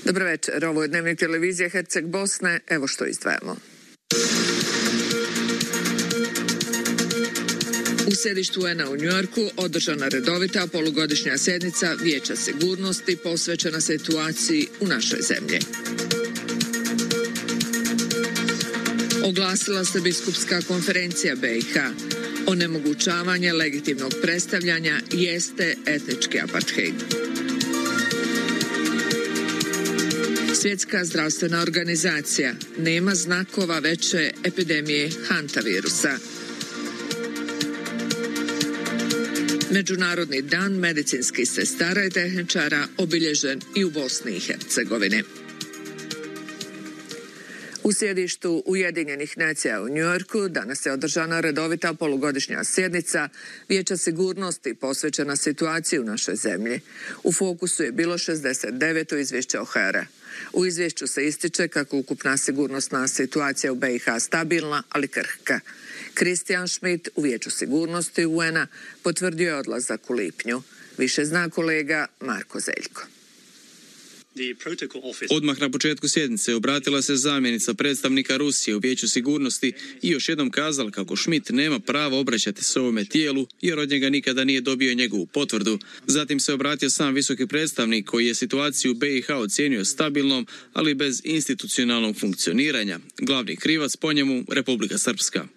Dobro večer, ovo je Dnevnik televizije Herceg Bosne, evo što izdvajamo. U sjedištu UN-a u Njujorku održana redovita polugodišnja sjednica Vijeća sigurnosti posvećena situaciji u našoj zemlji. Oglasila se biskupska konferencija BiH. Onemogućavanje legitimnog predstavljanja jeste etnički apartheid. Svjetska zdravstvena organizacija: nema znakova veće epidemije hantavirusa. Međunarodni dan medicinskih sestara i tehničara obilježen i u Bosni i Hercegovini. U sjedištu Ujedinjenih nacija u Njujorku danas je održana redovita polugodišnja sjednica Vijeća sigurnosti posvećena situaciji u našoj zemlji. U fokusu je bilo 69. izvješće OHR-a. U izvješću se ističe kako ukupna sigurnosna situacija u BiH stabilna, ali krhka. Christian Schmidt u Vijeću sigurnosti UN-a potvrdio je odlazak u lipnju. Više zna kolega Marko Zeljko. Odmah na početku sjednice obratila se zamjenica predstavnika Rusije u Vijeću sigurnosti i još jednom kazala kako Schmidt nema pravo obraćati se ovome tijelu jer od njega nikada nije dobio njegovu potvrdu. Zatim se obratio sam visoki predstavnik koji je situaciju u BiH ocijenio stabilnom, ali bez institucionalnog funkcioniranja. Glavni krivac po njemu Republika Srpska.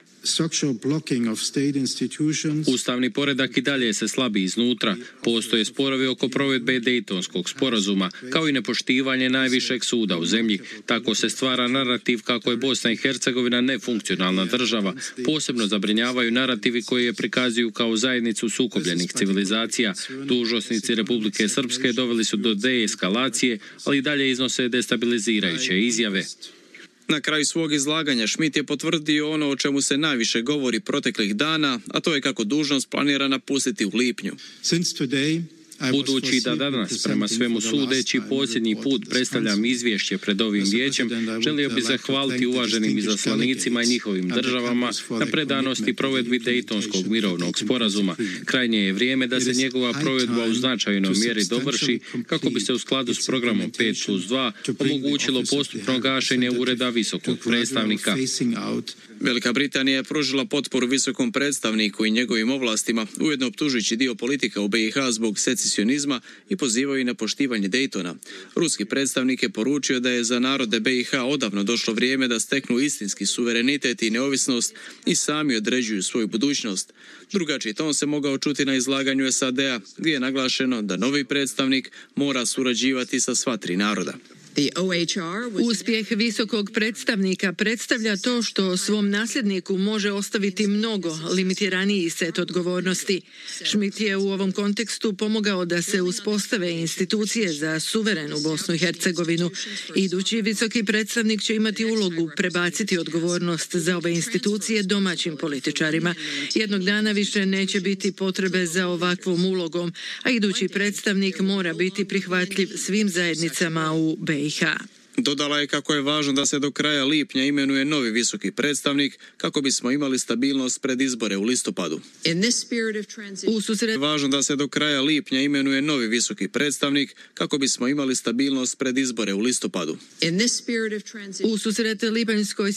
Ustavni poredak i dalje se slabi iznutra. Postoje sporovi oko provedbe Dejtonskog sporazuma, kao i nepoštivanje najvišeg suda u zemlji. Tako se stvara narativ kako je Bosna i Hercegovina nefunkcionalna država. Posebno zabrinjavaju narativi koji je prikazuju kao zajednicu sukobljenih civilizacija. Dužnosnici Republike Srpske doveli su do deeskalacije, ali i dalje iznose destabilizirajuće izjave. Na kraju svog izlaganja Schmidt je potvrdio ono o čemu se najviše govori proteklih dana, a to je kako dužnost planira napustiti u lipnju. Budući da danas, prema svemu sudeći, posljednji put predstavljam izvješće pred ovim vijećem, želio bih zahvaliti uvaženim izaslanicima i njihovim državama na predanosti provedbi Dejtonskog mirovnog sporazuma. Krajnje je vrijeme da se njegova provedba u značajnoj mjeri dovrši kako bi se u skladu s programom 5+2 omogućilo postupno gašenje ureda visokog predstavnika. Velika Britanija je pružila potporu visokom predstavniku i njegovim ovlastima, ujedno optužujući dio politika u BiH zbog secesionizma i pozivaju na poštivanje Dejtona. Ruski predstavnik je poručio da je za narode BiH odavno došlo vrijeme da steknu istinski suverenitet i neovisnost i sami određuju svoju budućnost. Drugačiji ton se mogao čuti na izlaganju SAD-a, gdje je naglašeno da novi predstavnik mora surađivati sa sva tri naroda. Uspjeh visokog predstavnika predstavlja to što svom nasljedniku može ostaviti mnogo limitiraniji set odgovornosti. Schmidt je u ovom kontekstu pomogao da se uspostave institucije za suverenu Bosnu i Hercegovinu. Idući visoki predstavnik će imati ulogu prebaciti odgovornost za ove institucije domaćim političarima. Jednog dana više neće biti potrebe za ovakvom ulogom, a idući predstavnik mora biti prihvatljiv svim zajednicama u BiH. Dodala je kako je važno da se do kraja lipnja imenuje novi visoki predstavnik kako bismo imali stabilnost pred izbore u listopadu. Važno da se do kraja lipnja imenuje novi visoki predstavnik kako bismo imali stabilnost pred izbore u listopadu. U susret lipanjskoj